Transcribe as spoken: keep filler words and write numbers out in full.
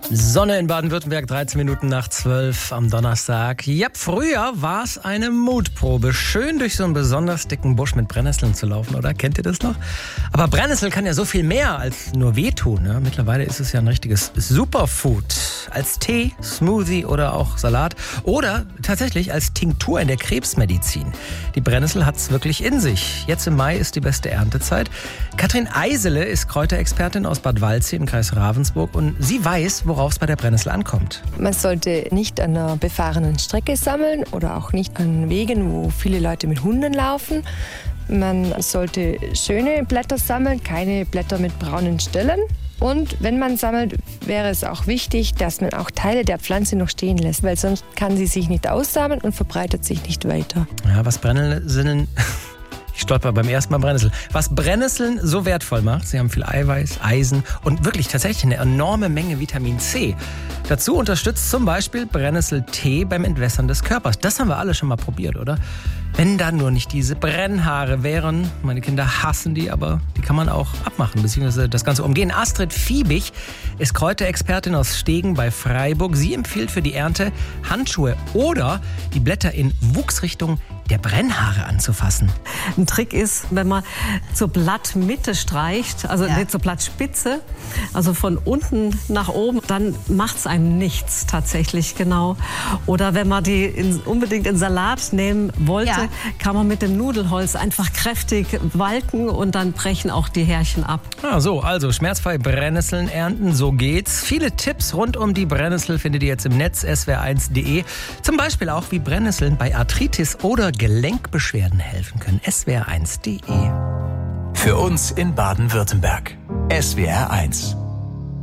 Sonne in Baden-Württemberg, dreizehn Minuten nach zwölf am Donnerstag. Ja, früher war es eine Mutprobe, schön durch so einen besonders dicken Busch mit Brennnesseln zu laufen, oder? Kennt ihr das noch? Aber Brennnessel kann ja so viel mehr als nur wehtun. Ne? Mittlerweile ist es ja ein richtiges Superfood. Als Tee, Smoothie oder auch Salat. Oder tatsächlich als Tinktur in der Krebsmedizin. Die Brennnessel hat es wirklich in sich. Jetzt im Mai ist die beste Erntezeit. Katrin Eisele ist Kräuterexpertin aus Bad Waldsee im Kreis Ravensburg und sie weiß, worauf es bei der Brennnessel ankommt. Man sollte nicht an einer befahrenen Strecke sammeln oder auch nicht an Wegen, wo viele Leute mit Hunden laufen. Man sollte schöne Blätter sammeln, keine Blätter mit braunen Stellen. Und wenn man sammelt, wäre es auch wichtig, dass man auch Teile der Pflanze noch stehen lässt, weil sonst kann sie sich nicht aussamen und verbreitet sich nicht weiter. Ja, was Brennnesseln... Ich stolper beim ersten Mal Brennnessel. Was Brennnesseln so wertvoll macht, sie haben viel Eiweiß, Eisen und wirklich tatsächlich eine enorme Menge Vitamin C. Dazu unterstützt zum Beispiel Brennnesseltee beim Entwässern des Körpers. Das haben wir alle schon mal probiert, oder? Wenn da nur nicht diese Brennhaare wären. Meine Kinder hassen die, aber die kann man auch abmachen, beziehungsweise das Ganze umgehen. Astrid Fiebig ist Kräuterexpertin aus Stegen bei Freiburg. Sie empfiehlt für die Ernte Handschuhe oder die Blätter in Wuchsrichtung der Brennhaare anzufassen. Ein Trick ist, wenn man zur Blattmitte streicht, also ja. nicht zur Blattspitze, also von unten nach oben, dann macht es einem nichts tatsächlich, genau. Oder wenn man die in, unbedingt in Salat nehmen wollte, ja. kann man mit dem Nudelholz einfach kräftig walken und dann brechen auch die Härchen ab. Ah, so, also schmerzfrei Brennnesseln ernten, so geht's. Viele Tipps rund um die Brennnessel findet ihr jetzt im Netz S W R eins punkt de. Zum Beispiel auch, wie Brennnesseln bei Arthritis oder Gelenkbeschwerden helfen können. S W R eins punkt de. Für uns in Baden-Württemberg. S W R eins.